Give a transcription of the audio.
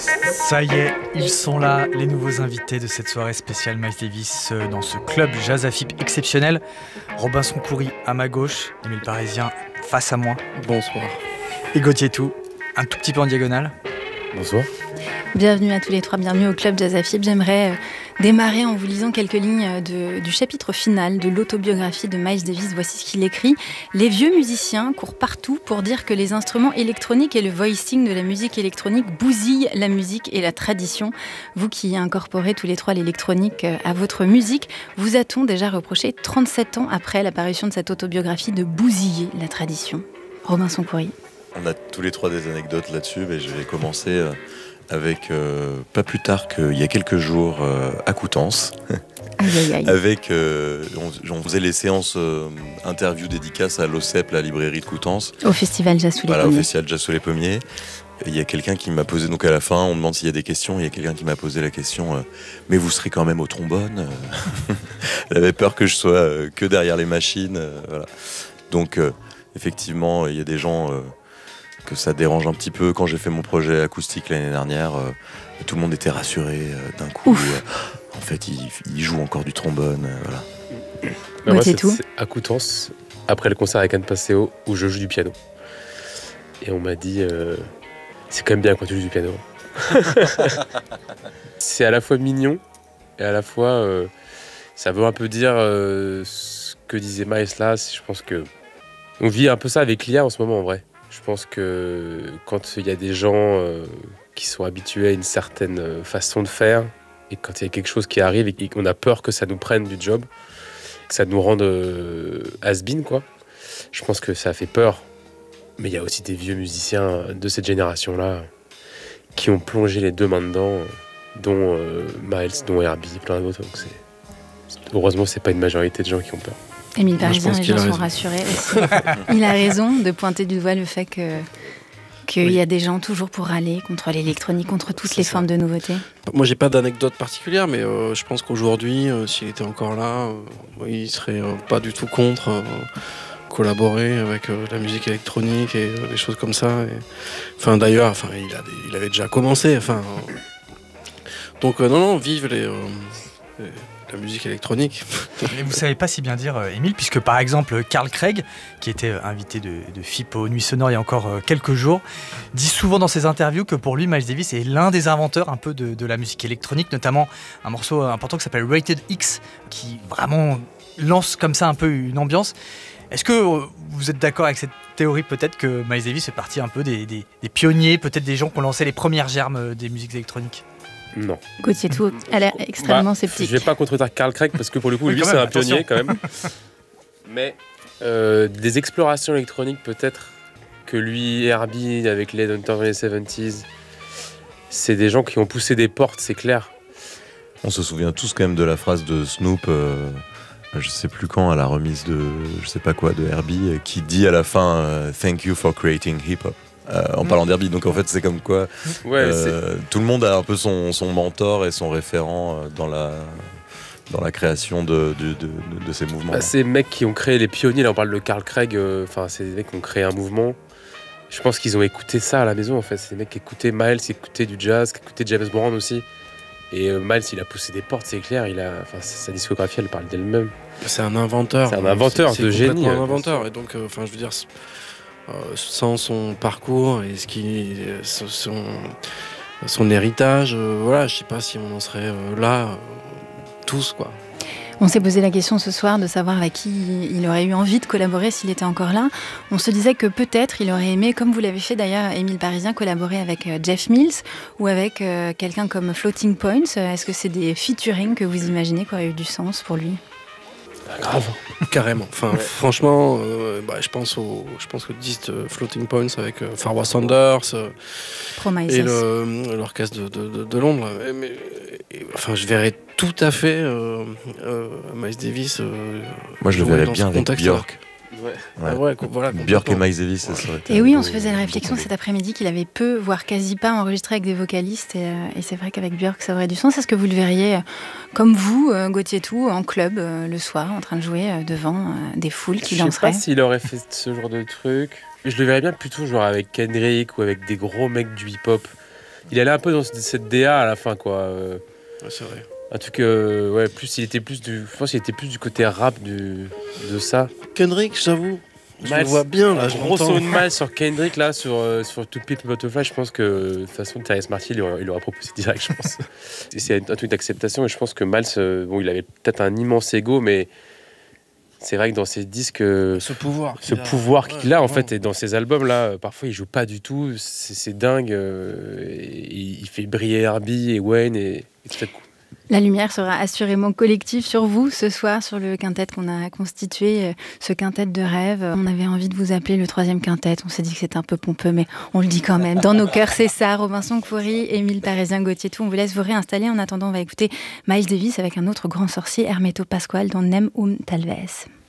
Ça y est, ils sont là, les nouveaux invités de cette soirée spéciale Miles Davis dans ce club Jazz Afip exceptionnel. Robinson Coury à ma gauche, Émile Parisien face à moi. Bonsoir. Et Gauthier Tout, un tout petit peu en diagonale. Bonsoir. Bienvenue à tous les trois, bienvenue au club Jazz Afip. J'aimerais démarrer en vous lisant quelques lignes du chapitre final de l'autobiographie de Miles Davis. Voici ce qu'il écrit. Les vieux musiciens courent partout pour dire que les instruments électroniques et le voicing de la musique électronique bousillent la musique et la tradition. Vous qui incorporez tous les trois l'électronique à votre musique, vous a-t-on déjà reproché 37 ans après l'apparition de cette autobiographie de bousiller la tradition? Robinson Coury. On a tous les trois des anecdotes là-dessus, mais je vais commencer avec pas plus tard qu'il y a quelques jours à Coutances. Avec, on faisait les séances interview dédicaces à l'OCEP, la librairie de Coutances. Au Festival Jazz sous les Voilà, Pommiers. au Festival Jazz sous les Pommiers. Il y a quelqu'un qui m'a posé, donc à la fin, on demande s'il y a des questions. Il y a quelqu'un qui m'a posé la question mais vous serez quand même au trombone Elle avait peur que je sois que derrière les machines. Voilà. Donc, effectivement, il y a des gens que ça dérange un petit peu. Quand j'ai fait mon projet acoustique l'année dernière, tout le monde était rassuré d'un coup. En fait, il joue encore du trombone. Voilà. Moi, c'est tout. c'est à Coutances, après le concert avec Anne Passeo, où je joue du piano. Et on m'a dit, c'est quand même bien quand tu joues du piano. C'est à la fois mignon, et à la fois, ça veut un peu dire ce que disait Miles là. Je pense que on vit un peu ça avec l'IA en ce moment, en vrai. Je pense que quand il y a des gens qui sont habitués à une certaine façon de faire, et quand il y a quelque chose qui arrive et qu'on a peur que ça nous prenne du job, que ça nous rende has-been, quoi. Je pense que ça fait peur. Mais il y a aussi des vieux musiciens de cette génération-là qui ont plongé les deux mains dedans, dont Miles, dont Herbie, plein d'autres. Donc heureusement, c'est pas une majorité de gens qui ont peur. Émile Parisien, les gens sont raison. rassurés aussi. Il a raison de pointer du doigt le fait qu'il y a des gens toujours pour râler contre l'électronique, contre toutes les formes de nouveautés. Moi, j'ai pas d'anecdote particulière, mais je pense qu'aujourd'hui, s'il était encore là, il serait pas du tout contre collaborer avec la musique électronique et des choses comme ça. Enfin, d'ailleurs, il avait déjà commencé. Donc, non, vive la musique électronique. Et vous savez pas si bien dire, Émile, puisque par exemple, Carl Craig, qui était invité de FIP aux Nuits Sonores il y a encore quelques jours, dit souvent dans ses interviews que pour lui, Miles Davis est l'un des inventeurs un peu de la musique électronique, notamment un morceau important qui s'appelle Rated X, qui vraiment lance comme ça un peu une ambiance. Est-ce que vous êtes d'accord avec cette théorie peut-être que Miles Davis fait partie un peu des pionniers, peut-être des gens qui ont lancé les premières germes des musiques électroniques? Non. Gauthier Tout a l'air extrêmement sceptique. Je vais pas contredire Carl Craig parce que pour le coup, Oui, lui, quand c'est même, un pionnier attention. quand même. Mais des explorations électroniques peut-être que lui, Herbie, avec les Hunters dans les 70s, c'est des gens qui ont poussé des portes, c'est clair. On se souvient tous quand même de la phrase de Snoop, je sais plus quand, à la remise de je sais pas quoi de Herbie, qui dit à la fin Thank you for creating hip-hop. En parlant d'Herbie, donc en fait c'est comme quoi tout le monde a un peu son mentor et son référent dans la création de ces mouvements. Bah, ces mecs qui ont créé les pionniers, là on parle de Carl Craig, c'est des mecs qui ont créé un mouvement. Je pense qu'ils ont écouté ça à la maison en fait. C'est des mecs qui écoutaient Miles, qui écoutaient du jazz, qui écoutaient James Brown aussi. Et Miles, il a poussé des portes, c'est clair. Sa discographie, elle parle d'elle-même. C'est un inventeur. C'est un inventeur C'est de génie. complètement un inventeur. Et donc, je veux dire, sans son parcours et son héritage, voilà, je sais pas si on en serait là tous, quoi. On s'est posé la question ce soir de savoir avec qui il aurait eu envie de collaborer s'il était encore là. On se disait que peut-être il aurait aimé, comme vous l'avez fait d'ailleurs, Émile Parisien, collaborer avec Jeff Mills ou avec quelqu'un comme Floating Points. Est-ce que c'est des featuring que vous imaginez qui auraient eu du sens pour lui ? Grave. Carrément. Franchement, je pense au disque Floating Points avec Farwa Sanders Promises. et l'orchestre de Londres. Je verrais tout à fait Miles Davis. Moi je le jouer verrais dans bien ce avec contexte-là. Björk. Ouais. Ah ouais, voilà, Björk et complètement. Miles Davis, ça serait été Et un oui, on beau- se faisait la réflexion beau cet après-midi qu'il avait peu, voire quasi pas enregistré avec des vocalistes. Et c'est vrai qu'avec Björk, ça aurait du sens. Est-ce que vous le verriez, comme vous, Gauthier Tout, en club, le soir, en train de jouer devant des foules qui Je sais danseraient ? pas s'il aurait fait ce genre de truc. Je le verrais bien plutôt genre avec Kendrick ou avec des gros mecs du hip-hop. il allait un peu dans cette DA à la fin, quoi. Ouais, c'est vrai. Un truc, je pense qu'il était plus du côté rap de ça. Kendrick, j'avoue. Je le Miles, vois bien là, je gros son l'entends. de Miles sur Kendrick là, sur To Pimp a Butterfly, je pense que de toute façon Terrence Martin il aurait proposé direct, je pense. C'est un truc d'acceptation et je pense que Miles, bon, il avait peut-être un immense ego, mais c'est vrai que dans ses disques, Ce pouvoir qu'il a en fait, et dans ses albums là, parfois il joue pas du tout, c'est dingue. Il fait briller Herbie et Wayne et tout ça. La lumière sera assurément collective sur vous ce soir, sur le quintet qu'on a constitué, ce quintet de rêve. On avait envie de vous appeler le 3e quintet. On s'est dit que c'était un peu pompeux, mais on le dit quand même. Dans nos cœurs, c'est ça. Robinson Khoury, Émile Parisien-Gauthier, tout. On vous laisse vous réinstaller. En attendant, on va écouter Miles Davis avec un autre grand sorcier, Hermeto Pascoal, dans Nem Talvez.